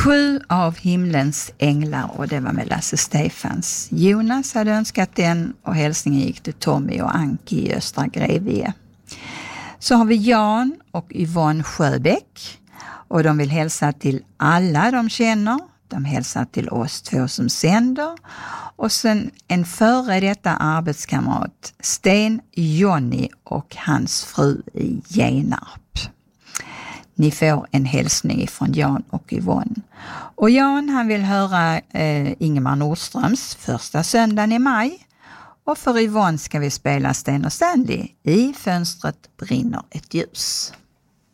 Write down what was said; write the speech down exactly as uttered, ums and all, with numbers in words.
Sju av himlens änglar, och det var med Lasse Stefans. Jonas hade önskat den och hälsningen gick till Tommy och Anki i Östra Grevie. Så har vi Jan och Yvonne Sjöbäck och de vill hälsa till alla de känner. De hälsar till oss två som sänder och sen en före detta arbetskamrat Sten Jonny och hans fru i Genarp. Ni får en hälsning från Jan och Yvonne. Och Jan han vill höra eh, Ingemar Nordströms första söndagen i maj. Och för Yvonne ska vi spela Sten och Stanley. I fönstret brinner ett ljus.